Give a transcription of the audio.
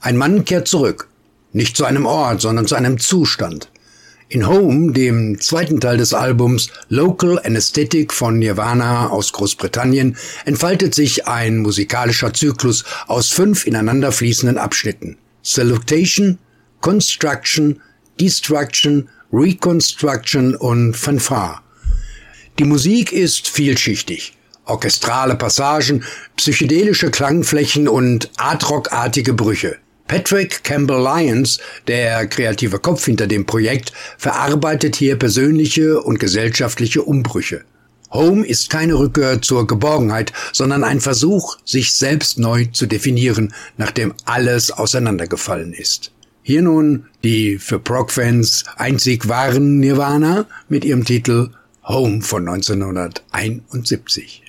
Ein Mann kehrt zurück, nicht zu einem Ort, sondern zu einem Zustand. In Home, dem zweiten Teil des Albums Local Anesthetic von Nirvana aus Großbritannien, entfaltet sich ein musikalischer Zyklus aus 5 ineinander fließenden Abschnitten. Salutation, Construction, Destruction, Reconstruction und Fanfare. Die Musik ist vielschichtig. Orchestrale Passagen, psychedelische Klangflächen und Art-Rock-artige Brüche. Patrick Campbell-Lyons, der kreative Kopf hinter dem Projekt, verarbeitet hier persönliche und gesellschaftliche Umbrüche. Home ist keine Rückkehr zur Geborgenheit, sondern ein Versuch, sich selbst neu zu definieren, nachdem alles auseinandergefallen ist. Hier nun die für Prog-Fans einzig wahren Nirvana mit ihrem Titel Home von 1971.